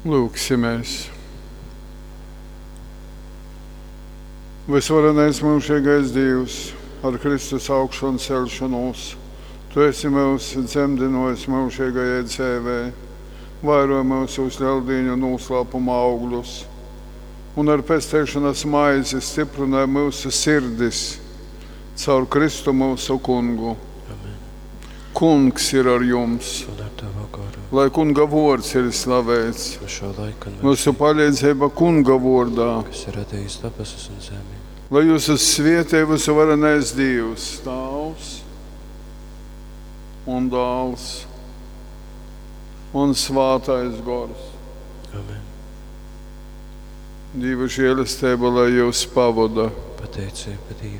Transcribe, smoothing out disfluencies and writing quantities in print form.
Lūksimies. Visvarenais mūžīgais Dievs, ar Kristus augšanu un celšanos, Tu esi mūs dzemdinojis mūžīgajai dzīvē, vairo mūsu uzļaudīņu un noslēpuma augļus, un ar pestēšanas maizi stiprināja mūsu sirdis caur Kristu mūsu kungu. Amen. Kungs ir ar jums, Un ar Tavu garu. lai kunga vārds ir slavēts. Uz šo laiku un Mūsu palīdzība kunga vārdā, kas ir radījis debesis un zemi. lai jūs uz svētību visvarenais Dievs, Tēvs un Dēls un Svētais Gars. Amen. Dieva žēlastība, lai jūs pavada Pateicība Dievam.